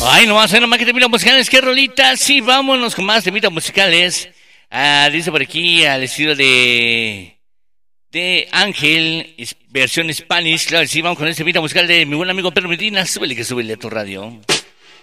Ay, nomás que temitas musicales, qué rolitas. Sí, vámonos con más temitas musicales. Dice por aquí, al estilo de Ángel, versión Spanish. Claro, sí, vamos con este temita musical de mi buen amigo Pedro Medina. Súbele que súbele a tu radio.